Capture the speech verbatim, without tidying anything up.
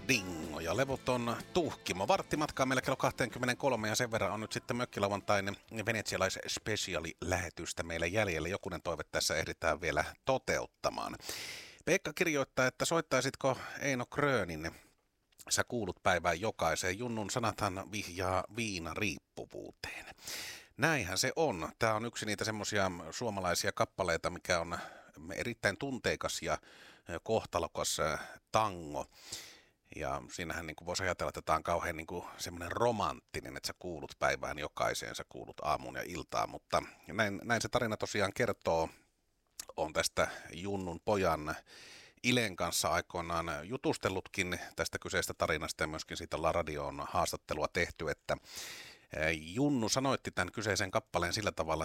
Dingo ja levoton tuhkimo. Varttimatkaa meillä kello kaksikymmentäkolme ja sen verran on nyt sitten mökkilavantain venetsialais-spesiaalilähetystä meillä jäljellä. Jokunen toive tässä ehditään vielä toteuttamaan. Pekka kirjoittaa, että soittaisitko Eino Krönin Sä kuulut päivään jokaiseen. Junnun sanathan vihjaa viinariippuvuuteen. Näinhän se on. Tämä on yksi niitä semmoisia suomalaisia kappaleita, mikä on erittäin tunteikas ja kohtalokas tango. Ja siinähän niin kuin voisi ajatella, että tämä on kauhean niin kuin semmoinen romanttinen, että sä kuulut päivään jokaiseen, sä kuulut aamuun ja iltaan. Mutta näin, näin se tarina tosiaan kertoo. On tästä Junnun pojan Ilen kanssa aikoinaan jutustellutkin tästä kyseistä tarinasta ja myöskin siitä ollaan radioon haastattelua tehty, että Junnu sanoitti tämän kyseisen kappaleen sillä tavalla,